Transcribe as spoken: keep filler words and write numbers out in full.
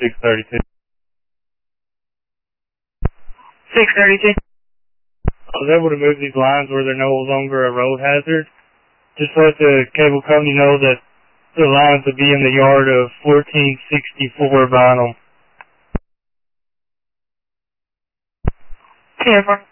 six thirty-two. six thirty-two. I was able to move these lines where they're no longer a road hazard. Just let the cable company know that the lines will be in the yard of fourteen sixty-four Vinyl. ten four.